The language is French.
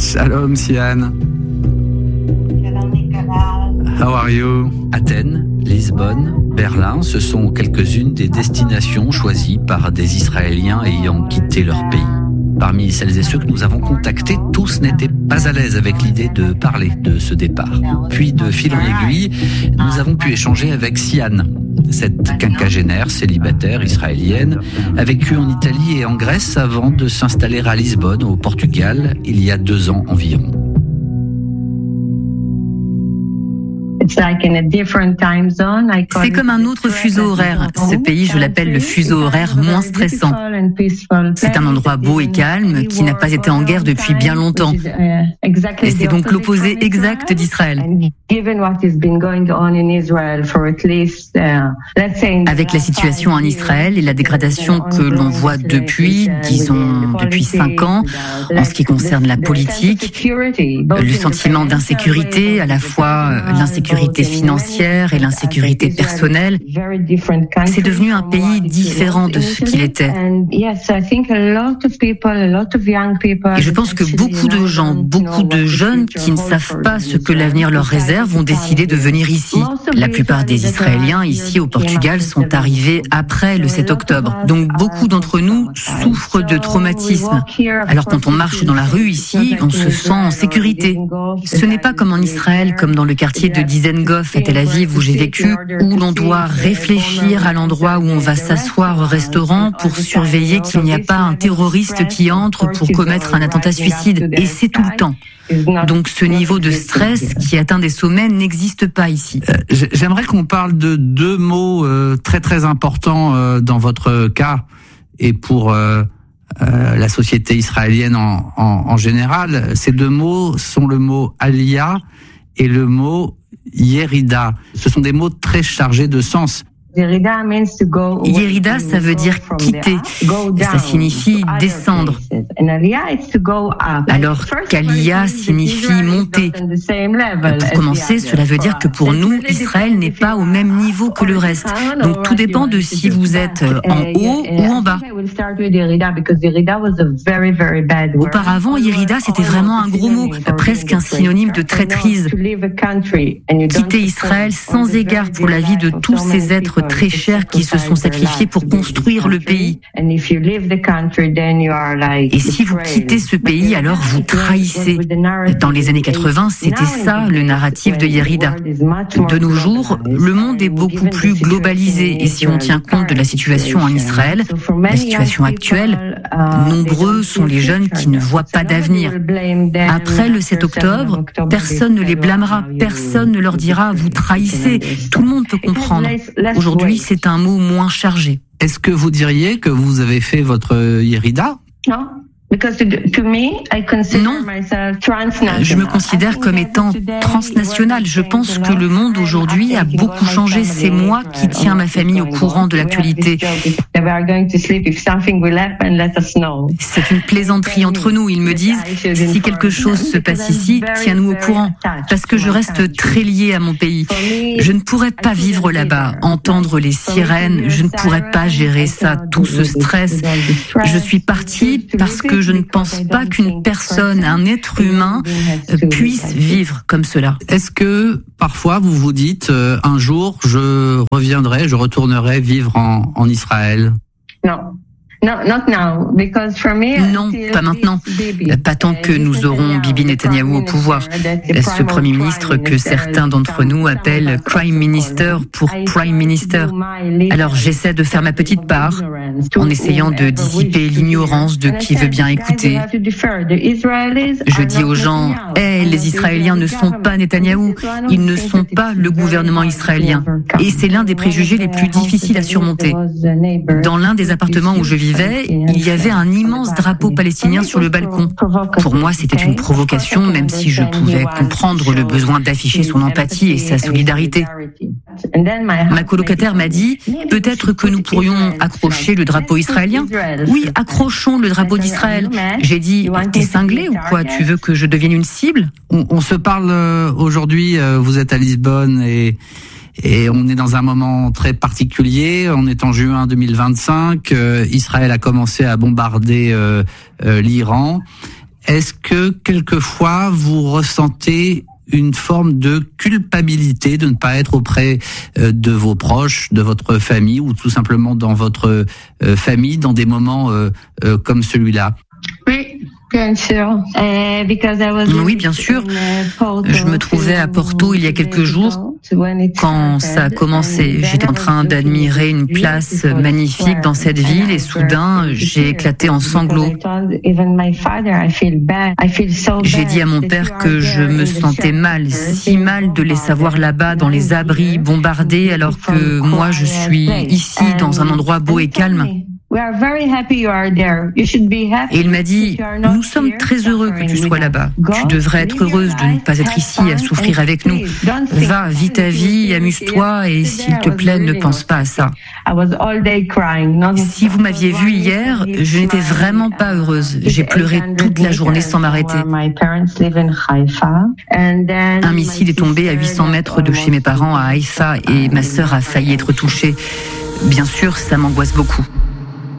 Shalom, Sian. How are you? Athènes, Lisbonne, Berlin, ce sont quelques-unes des destinations choisies par des Israéliens ayant quitté leur pays. Parmi celles et ceux que nous avons contactés, tous n'étaient pas à l'aise avec l'idée de parler de ce départ. Puis, de fil en aiguille, nous avons pu échanger avec Sian. Cette quinquagénaire célibataire israélienne a vécu en Italie et en Grèce avant de s'installer à Lisbonne, au Portugal, il y a 2 ans environ. C'est comme un autre fuseau horaire. Ce pays, je l'appelle le fuseau horaire moins stressant. C'est un endroit beau et calme qui n'a pas été en guerre depuis bien longtemps. Et c'est donc l'opposé exact d'Israël. Avec la situation en Israël et la dégradation que l'on voit depuis 5 ans, en ce qui concerne la politique, le sentiment d'insécurité, à la fois l'insécurité financière et l'insécurité personnelle, c'est devenu un pays différent de ce qu'il était. Et je pense que beaucoup de gens, beaucoup de jeunes qui ne savent pas ce que l'avenir leur réserve vont décider de venir ici. La plupart des Israéliens ici au Portugal sont arrivés après le 7 octobre. Donc beaucoup d'entre nous souffrent de traumatisme. Alors quand on marche dans la rue ici, on se sent en sécurité. Ce n'est pas comme en Israël, comme dans le quartier de Dizengoff à Tel Aviv où j'ai vécu, où l'on doit réfléchir à l'endroit où on va s'asseoir au restaurant pour surveiller qu'il n'y a pas un terroriste qui entre pour commettre un attentat suicide. Et c'est tout le temps. Donc ce niveau de stress qui atteint des sommets n'existe pas ici. J'aimerais qu'on parle de 2 mots très très importants dans votre cas et pour la société israélienne en général. Ces 2 mots sont le mot Aliyah et le mot Yerida. Ce sont des mots très chargés de sens. Yerida, ça veut dire quitter. Ça signifie descendre. Alors qu'Aliyah signifie monter. Pour commencer, cela veut dire que pour nous, Israël n'est pas au même niveau que le reste. Donc tout dépend de si vous êtes en haut ou en bas. Auparavant, Yerida, c'était vraiment un gros mot, presque un synonyme de traîtrise. Quitter Israël sans égard pour la vie de tous ces êtres très chers qui se sont sacrifiés pour construire le pays. Et si vous quittez ce pays, alors vous trahissez. Dans les années 80, c'était ça le narratif de Yerida. De nos jours, le monde est beaucoup plus globalisé et si on tient compte de la situation en Israël, la situation actuelle, nombreux sont les jeunes qui ne voient pas d'avenir. Après le 7 octobre, personne ne les blâmera, personne ne leur dira « vous trahissez ». Tout le monde peut comprendre. Aujourd'hui, c'est un mot moins chargé. Est-ce que vous diriez que vous avez fait votre Yerida? Non. Non, je me considère comme étant transnationale. Je pense que le monde aujourd'hui a beaucoup changé. C'est moi qui tiens ma famille au courant de l'actualité. C'est une plaisanterie entre nous. Ils me disent, si quelque chose se passe ici, tiens-nous au courant. Parce que je reste très liée à mon pays. Je ne pourrais pas vivre là-bas, entendre les sirènes. Je ne pourrais pas gérer ça, tout ce stress. Je suis partie parce que je ne pense pas qu'une personne, un être humain, puisse vivre comme cela. Est-ce que parfois vous vous dites un jour je retournerai vivre en Israël? Non. Non, pas maintenant. Pas tant que nous aurons Bibi Netanyahou au pouvoir. Ce Premier ministre que certains d'entre nous appellent Crime Minister pour Prime Minister. Alors j'essaie de faire ma petite part en essayant de dissiper l'ignorance de qui veut bien écouter. Je dis aux gens, les Israéliens ne sont pas Netanyahou. Ils ne sont pas le gouvernement israélien. Et c'est l'un des préjugés les plus difficiles à surmonter. Dans l'un des appartements où je vivais, il y avait un immense drapeau palestinien sur le balcon. Pour moi, c'était une provocation, même si je pouvais comprendre le besoin d'afficher son empathie et sa solidarité. Ma colocataire m'a dit, peut-être que nous pourrions accrocher le drapeau israélien. Oui, accrochons le drapeau d'Israël. J'ai dit, t'es cinglé ou quoi? Tu veux que je devienne une cible? On se parle aujourd'hui, vous êtes à Lisbonne et on est dans un moment très particulier. On est en juin 2025. Israël a commencé à bombarder l'Iran. Est-ce que quelquefois vous ressentez une forme de culpabilité de ne pas être auprès de vos proches, de votre famille ou tout simplement dans votre famille dans des moments comme celui-là? Oui, bien sûr. Oui, bien sûr. Je me trouvais à Porto il y a quelques jours quand ça a commencé. J'étais en train d'admirer une place magnifique dans cette ville et soudain, j'ai éclaté en sanglots. J'ai dit à mon père que je me sentais mal, si mal de les savoir là-bas dans les abris bombardés alors que moi je suis ici dans un endroit beau et calme. Et il m'a dit, nous sommes très heureux que tu sois là-bas. Tu devrais être heureuse de ne pas être ici à souffrir avec nous. Va, vis ta vie, amuse-toi et s'il te plaît, ne pense pas à ça. Si vous m'aviez vue hier, je n'étais vraiment pas heureuse. J'ai pleuré toute la journée sans m'arrêter. Un missile est tombé à 800 mètres de chez mes parents à Haïfa et ma sœur a failli être touchée. Bien sûr, ça m'angoisse beaucoup.